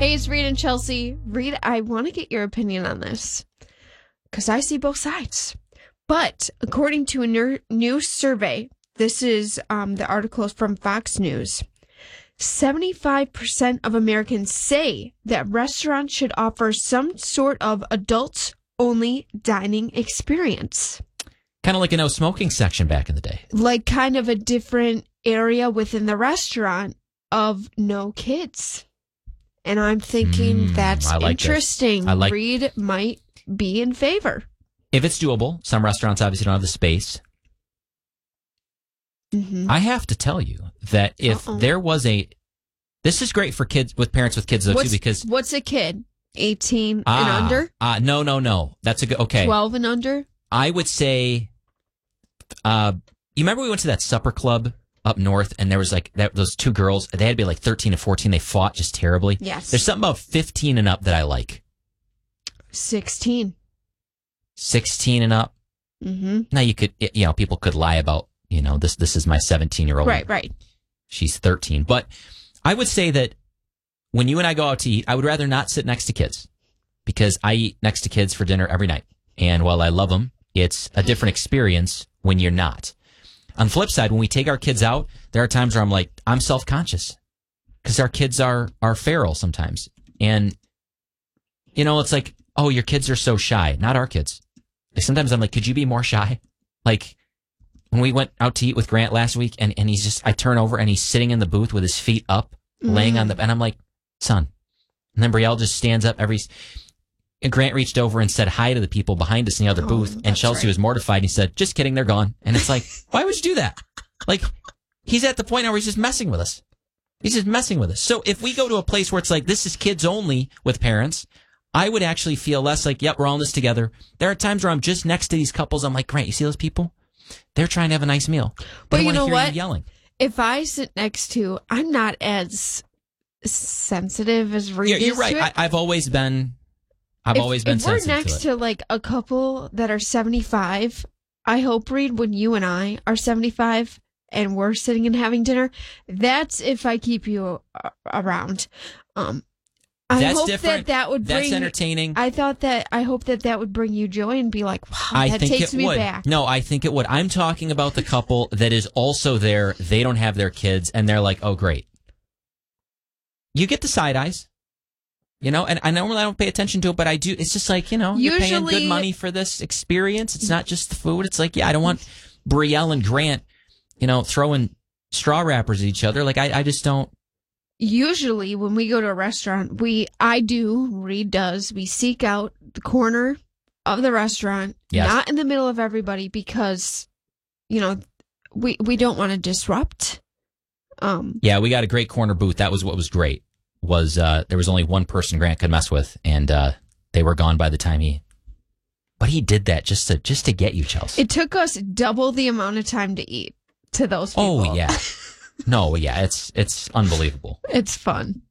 Hey, it's Reed and Chelsea. Reed, I want to get your opinion on this because I see both sides. But according to a new survey, this is the article is from Fox News. 75% of Americans say that restaurants should offer some sort of adults-only dining experience. Kind of like a no smoking section back in the day. Like kind of a different area within the restaurant of no kids. And I'm thinking that's interesting. Reed might be in favor. If it's doable, some restaurants obviously don't have the space. Mm-hmm. I have to tell you that if there was this is great for kids with parents with kids though too, because what's a kid? 18 and under? No. That's a good, okay. 12 and under? I would say, you remember we went to that supper club up north and there was like those two girls, they had to be like 13 and 14. They fought just terribly. Yes. There's something about 15 and up that I like. 16. 16 and up. Mm-hmm. Now you could, people could lie about, this is my 17-year-old. Right. She's 13. But I would say that when you and I go out to eat, I would rather not sit next to kids because I eat next to kids for dinner every night. And while I love them, it's a different experience when you're not. On the flip side, when we take our kids out, there are times where I'm self-conscious because our kids are feral sometimes. And, it's like, oh, your kids are so shy. Not our kids. Sometimes I'm like, could you be more shy? Like when we went out to eat with Grant last week and I turn over and he's sitting in the booth with his feet up, laying on and I'm like, son. And then Brielle just stands up and Grant reached over and said hi to the people behind us in the other booth. And Chelsea was mortified. And he said, just kidding, they're gone. And it's like, why would you do that? Like, he's at the point now where he's just messing with us. So if we go to a place where it's like, this is kids only with parents, I would actually feel less like, yep, we're all in this together. There are times where I'm just next to these couples. I'm like, Grant, you see those people? They're trying to have a nice meal. But you know what? You yelling. If I sit next to, I'm not as sensitive as Reed is. You're right. I've always been sensitive to it. If we're next to like a couple that are 75, I hope, Reed, when you and I are 75 and we're sitting and having dinner, that's if I keep you around. I hope different. that would bring. That's entertaining. I hope that would bring you joy and be like, wow, that takes me back. No, I think it would. I'm talking about the couple that is also there. They don't have their kids, and they're like, oh, great. You get the side eyes, and I normally don't pay attention to it, but I do. It's just like, you're paying good money for this experience. It's not just the food. It's like, I don't want Brielle and Grant, throwing straw wrappers at each other. Like, I just don't. Usually when we go to a restaurant, Reed does, we seek out the corner of the restaurant, not in the middle of everybody because, we don't want to disrupt. Yeah, we got a great corner booth. That was what was great. There was only one person Grant could mess with, and they were gone by the time But he did that just to get you, Chelsea. It took us double the amount of time to eat to those people. Oh, yeah. No, yeah, it's unbelievable. It's fun.